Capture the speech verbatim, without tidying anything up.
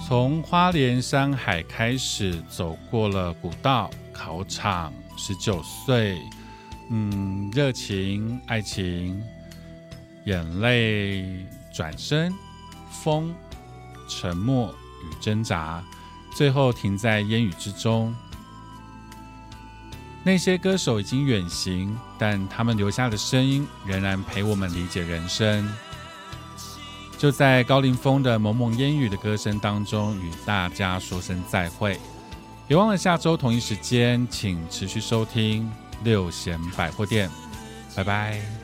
从花莲山海开始，走过了古道、考场，十九岁，嗯，热情、爱情、眼泪、转身、风、沉默与挣扎，最后停在烟雨之中。那些歌手已经远行，但他们留下的声音仍然陪我们理解人生。就在高凌风的蒙蒙烟雨的歌声当中，与大家说声再会。别忘了下周同一时间，请持续收听六弦百货店，拜拜。